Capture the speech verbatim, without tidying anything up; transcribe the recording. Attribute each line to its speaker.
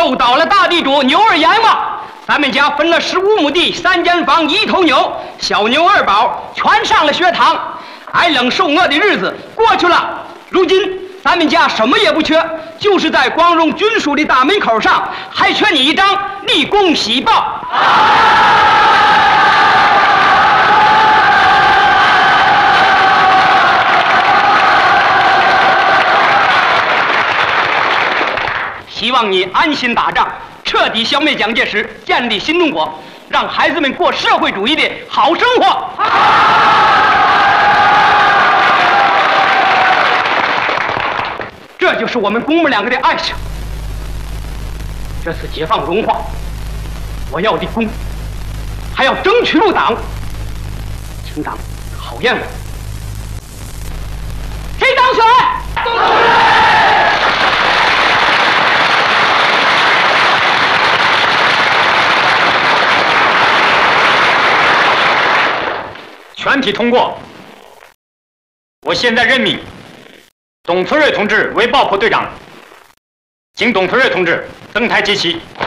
Speaker 1: 斗倒了大地主牛二阎王，咱们家分了十五亩地，三间房，一头牛，小牛二宝全上了学堂。挨冷受饿的日子过去了，如今咱们家什么也不缺，就是在光荣军属的大门口上还缺你一张立功喜报。希望你安心打仗，彻底消灭蒋介石，建立新中国，让孩子们过社会主义的好生活。这就是我们公母两个的爱情。这次解放荣华，我要立功，还要争取入党，请党考验我。谁当选？
Speaker 2: 全体通过。我现在任命董存瑞同志为爆破队长，请董存瑞同志登台接旗。